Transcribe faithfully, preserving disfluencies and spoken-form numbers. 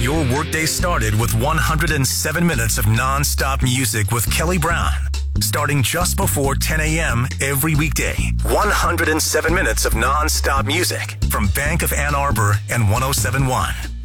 your workday started with one hundred seven minutes of non-stop music with Kelly Brown. Starting just before ten a.m. every weekday. one hundred seven minutes of non-stop music from Bank of Ann Arbor and one oh seven point one.